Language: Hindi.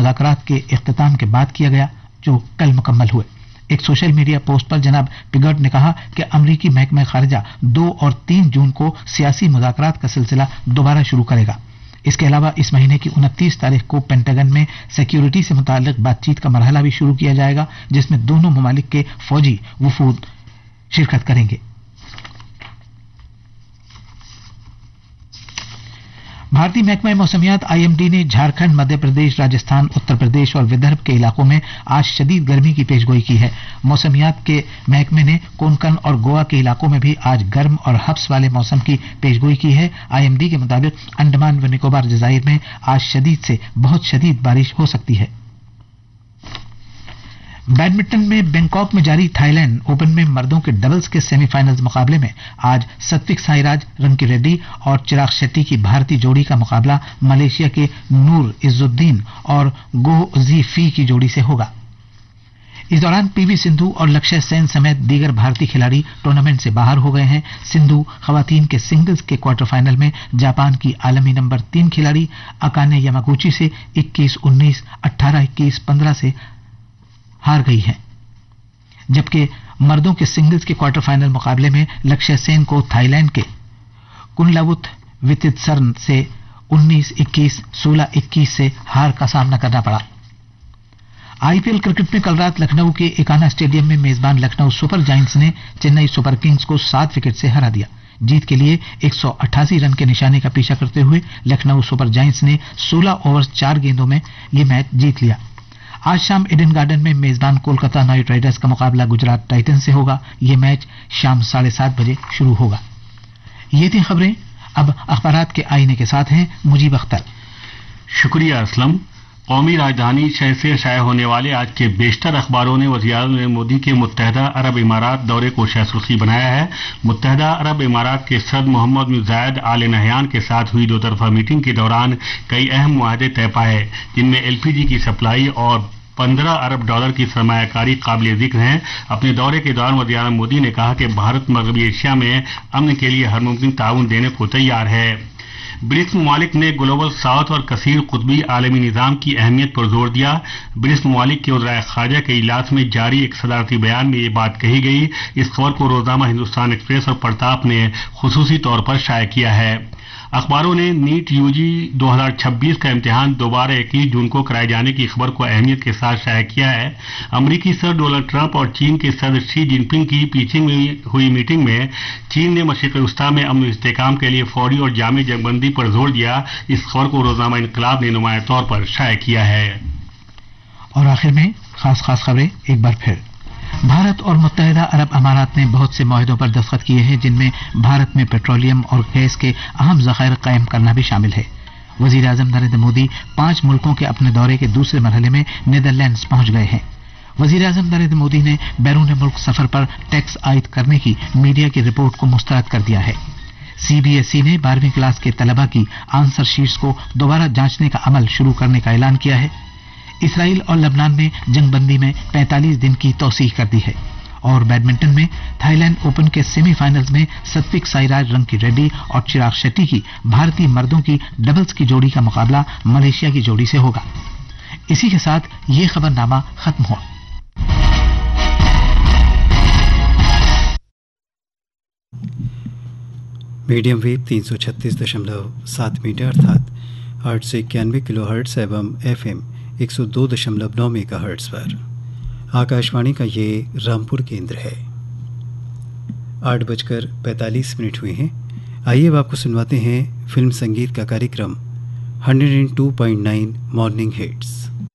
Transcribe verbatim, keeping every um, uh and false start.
मुज़ाकरात के इख्तिताम के बाद किया गया, जो कल मुकम्मल हुए। एक सोशल मीडिया पोस्ट पर जनाब पिगर्ट ने कहा कि अमरीकी महकमा खारिजा दो और तीन जून को सियासी मुज़ाकरात का सिलसिला दोबारा शुरू करेगा। इसके अलावा इस महीने की उनतीस तारीख को पेंटागन में सिक्योरिटी से मुताल्लिक बातचीत का मरहला भी शुरू किया जाएगा, जिसमें दोनों ममालिक के फौजी वफूद शिरकत करेंगे। भारतीय महकमा मौसमियात आई एम डी ने झारखंड, मध्य प्रदेश, राजस्थान, उत्तर प्रदेश और विदर्भ के इलाकों में आज शदीद गर्मी की पेशगोई की है। मौसमियात के महकमे ने कोंकण और गोवा के इलाकों में भी आज गर्म और हब्स वाले मौसम की पेशगोई की है। आई एम डी के मुताबिक अंडमान व निकोबार जज़ाइर में आज शदीद से बहुत शदीद बारिश हो सकती है। बैडमिंटन में बैंकॉक में जारी थाईलैंड ओपन में मर्दों के डबल्स के सेमीफाइनल्स मुकाबले में आज सात्विक साईराज रंकी रेड्डी और चिराग शेट्टी की भारतीय जोड़ी का मुकाबला मलेशिया के नूर इज्जुद्दीन और गो जी फी की जोड़ी से होगा। इस दौरान पीवी सिंधु और लक्ष्य सेन समेत दीगर भारतीय खिलाड़ी टूर्नामेंट से बाहर हो गए हैं। सिंधु खवातीन के सिंगल्स के क्वार्टर फाइनल में जापान की आलमी नंबर तीन खिलाड़ी अकाने यामागुची से इक्कीस उन्नीस, अठारह इक्कीस, पंद्रह से हार गई हैं, जबकि मर्दों के सिंगल्स के क्वार्टर फाइनल मुकाबले में लक्ष्य सेन को थाईलैंड के कुनलावुत वितितसरन से उन्नीस इक्कीस, सोलह इक्कीस से हार का सामना करना पड़ा। आईपीएल क्रिकेट में कल रात लखनऊ के एकाना स्टेडियम में मेजबान लखनऊ सुपर जायंट्स ने चेन्नई सुपर किंग्स को सात विकेट से हरा दिया। जीत के लिए एक सौ अट्ठासी रन के निशाने का पीछा करते हुए लखनऊ सुपर जायंट्स ने सोलह ओवर चार गेंदों में यह मैच जीत लिया। आज शाम ईडन गार्डन में मेजबान कोलकाता नाइट राइडर्स का मुकाबला गुजरात टाइटंस से होगा। यह मैच शाम साढ़े सात बजे शुरू होगा। ये थी खबरें। अब अखबारात के आईने के साथ हैं मुजीब अख्तर। शुक्रिया असलम। कौमी राजधानी शहर से शाया होने वाले आज के बेशतर अखबारों ने वज़ीर-ए-आज़म नरेंद्र मोदी के मुत्तहदा अरब इमारात दौरे को शाह-ए-सुर्खी बनाया है। मुत्तहदा अरब इमारात के सदर मोहम्मद बिन जायद आल नहयान के साथ हुई दो तरफा मीटिंग के दौरान कई अहम मुआहदे तय पाए, जिनमें एलपीजी की सप्लाई और पंद्रह अरब डॉलर की सरमायाकारी काबिल जिक्र हैं। अपने दौरे के दौरान वज़ीर-ए-आज़म मोदी ने कहा कि भारत मगरबी एशिया में अमन के लिए हर मुमकिन ताउन देने को तैयार है। ब्रिक्स ममालिक ने ग्लोबल साउथ और कसीर कुतबी आलमी निज़ाम की अहमियत पर जोर दिया। ब्रिक्स ममालिक के वज़राए ख़ारजा के इजलास में जारी एक सदारती बयान में ये बात कही गई। इस खबर को रोज़नामा हिंदुस्तान एक्सप्रेस और प्रताप ने खुसूसी तौर पर शाया किया है। अखबारों ने नीट यूजी दो हज़ार छब्बीस का इम्तिहान दोबारा इक्कीस जून को कराए जाने की खबर को अहमियत के साथ शाया किया है। अमरीकी सदर डोनाल्ड ट्रंप और चीन के सदर शी जिनपिंग की पीचिंग में हुई मीटिंग में चीन ने मशरिक़ वस्ता में अमन इस्तेहकाम के लिए फौरी और जामे जंगबंदी पर जोर दिया। इस खबर को रोज़नामा इनकलाब ने नुमाया तौर पर शाया किया है। और आखिर में खास खास खबरें एक बार फिर। भारत और मुत्तहदा अरब अमारात ने बहुत से मुआहदों पर दस्तखत किए हैं, जिनमें भारत में पेट्रोलियम और गैस के अहम ज़खायर कायम करना भी शामिल है। वज़ीर आज़म नरेंद्र मोदी पांच मुल्कों के अपने दौरे के दूसरे मरहले में नीदरलैंड्स पहुंच गए हैं। वज़ीर आज़म नरेंद्र मोदी ने बैरून मुल्क सफर पर टैक्स आयद करने की मीडिया की रिपोर्ट को मुस्तरद कर दिया है। सीबीएसई ने बारहवीं क्लास के तलबा की आंसर शीट्स को दोबारा जांचने का अमल शुरू करने का ऐलान किया है। इसराइल और लबनान ने जंगबंदी में पैंतालीस दिन की तौसीह कर दी है। और बैडमिंटन में थाईलैंड ओपन के सेमीफाइनल्स में सात्विक साईराज रंकी रेड्डी और चिराग शेट्टी की भारतीय मर्दों की डबल्स की जोड़ी का मुकाबला मलेशिया की जोड़ी से होगा। इसी के साथ ये खबरनामा खत्म हुआ। मीडियम वेव तीन सौ छत्तीस दशमलव सात मीटर अर्थात आठ सौ इक्यानवे किलो हर्ट्स एवं एफ एम एक सौ दो दशमलव नौ मेगा हर्ट्स पर आकाशवाणी का ये रामपुर केंद्र है। आठ बजकर पैंतालीस मिनट हुए हैं। आइए अब आपको सुनवाते हैं फिल्म संगीत का कार्यक्रम एक सौ दो पॉइंट नौ मॉर्निंग हिट्स।